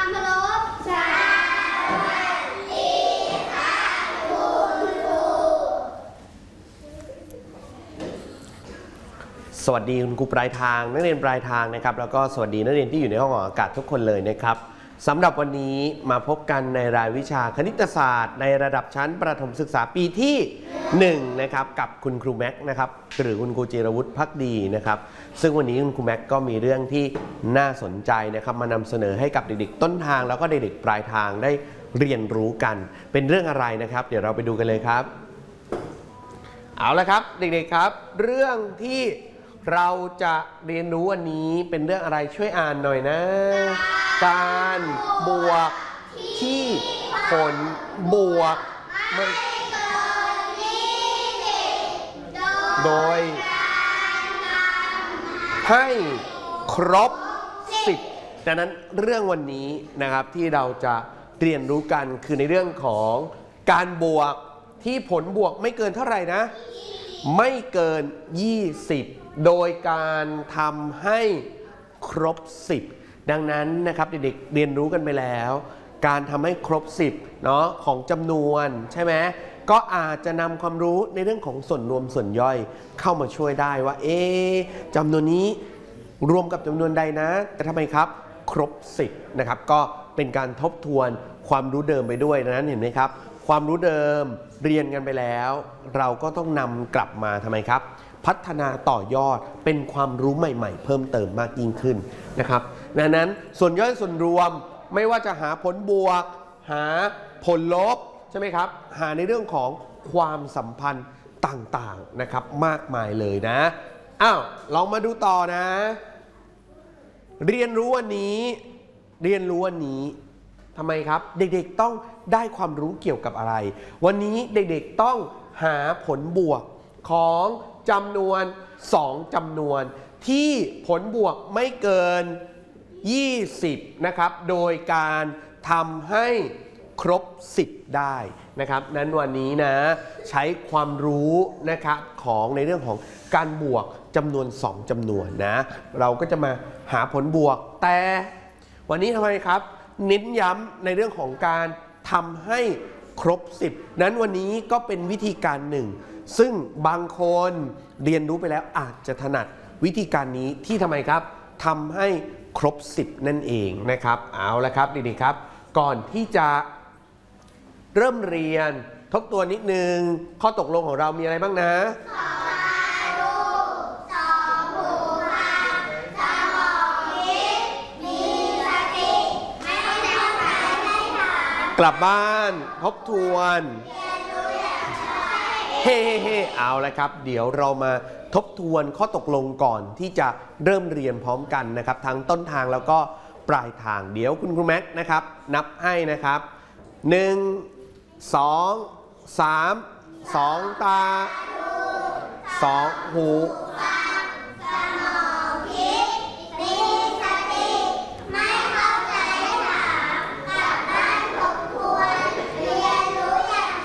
ความเคารพสวัสดีค่ะคุณครูสวัสดีคุณครูปลายทางนักเรียนปลายทางนะครับแล้วก็สวัสดีนักเรียนที่อยู่ในห้องออกอากาศทุกคนเลยนะครับสำหรับวันนี้มาพบกันในรายวิชาคณิตศาสตร์ในระดับชั้นประถมศึกษาปีที่1นะครับกับคุณครูแม็กนะครับหรือคุณครูจิรวุฒิภักดีนะครับซึ่งวันนี้คุณครูแม็กก็มีเรื่องที่น่าสนใจนะครับมานำเสนอให้กับเด็กๆต้นทางแล้วก็เด็กๆปลายทางได้เรียนรู้กันเป็นเรื่องอะไรนะครับเดี๋ยวเราไปดูกันเลยครับเอาละครับเด็กๆครับเรื่องที่เราจะเรียนรู้วันนี้เป็นเรื่องอะไรช่วยอ่านหน่อยนะการบวกที่ผลบวกโดยให้ครบ10ดังนั้นเรื่องวันนี้นะครับที่เราจะเรียนรู้กันคือในเรื่องของการบวกที่ผลบวกไม่เกินเท่าไหร่นะไม่เกิน20โดยการทำให้ครบ10ดังนั้นนะครับเด็กๆเรียนรู้กันไปแล้วการทำให้ครบ10เนาะของจำนวนใช่ไหมก็อาจจะนำความรู้ในเรื่องของส่วนรวมส่วนย่อยเข้ามาช่วยได้ว่าจำนวนนี้รวมกับจำนวนใดนะแต่ทำไมครับครบ10นะครับก็เป็นการทบทวนความรู้เดิมไปด้วยดังนั้นเห็นไหมครับความรู้เดิมเรียนกันไปแล้วเราก็ต้องนำกลับมาทำไมครับพัฒนาต่อยอดเป็นความรู้ใหม่ๆเพิ่มเติมมากยิ่งขึ้นนะครับดังนั้นส่วนย่อยส่วนรวมไม่ว่าจะหาผลบวกหาผลลบใช่ไหมครับหาในเรื่องของความสัมพันธ์ต่างๆนะครับมากมายเลยนะลองมาดูต่อนะเรียนรู้วันนี้ทำไมครับเด็กๆต้องได้ความรู้เกี่ยวกับอะไรวันนี้เด็กๆต้องหาผลบวกของจำนวน2จำนวนที่ผลบวกไม่เกิน20นะครับโดยการทำให้ครบ10ได้นะครับนั้นวันนี้นะใช้ความรู้นะครับของในเรื่องของการบวกจำนวน2จำนวนนะเราก็จะมาหาผลบวกแต่วันนี้ทำไมครับเน้นย้ำในเรื่องของการทำให้ครบ10นั้นวันนี้ก็เป็นวิธีการหนึ่งซึ่งบางคนเรียนรู้ไปแล้วอาจจะถนัดวิธีการนี้ที่ทำไมครับทำให้ครบ10นั่นเองนะครับเอาละครับดีๆครับก่อนที่จะเริ่มเรียนทบทวนนิดนึงข้อตกลงของเรามีอะไรบ้างนะกลับบ้านทบทวนเฮ้เอาละครับเดี๋ยวเรามาทบทวนข้อตกลงก่อนที่จะเริ่มเรียนพร้อมกันนะครับทั้งต้นทางแล้วก็ปลายทางเดี๋ยวคุณครูแม็กนะครับนับให้นะครับ1 2 3 2ตา2หู